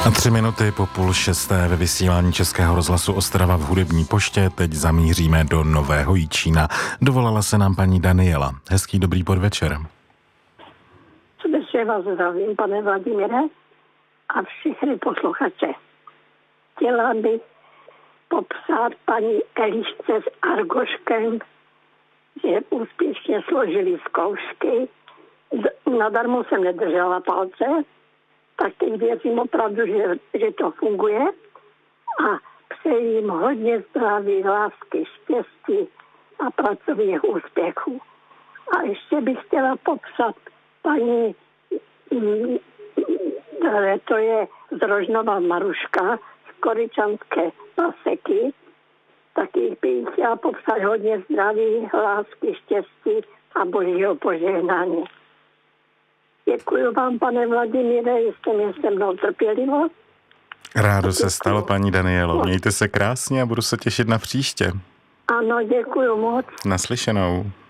A 3 minuty po 5:30 ve vysílání Českého rozhlasu Ostrava v hudební poště teď zamíříme do Nového Jičína. Dovolala se nám paní Daniela. Hezký dobrý podvečer. Srdečně vás zdravím, pane Vladimíre, a všechny posluchače. Chtěla bych popsat paní Elišce s Argoškem, že úspěšně složili zkoušky. Nadarmo jsem nedržela palce, tak teď věřím opravdu, že to funguje, a přeji jim hodně zdraví, lásky, štěstí a pracovních úspěchů. A ještě bych chtěla popsat paní, to je z Rožnova Maruška, z Koryčanské Paseky, taky bych chtěla popsat hodně zdraví, lásky, štěstí a božího požehnání. Děkuji vám, pane Vladimíre, jste mě se mnou trpělivost. Rádo se stalo, paní Danielo. Mějte se krásně a budu se těšit na příště. Ano, děkuji moc. Naslyšenou.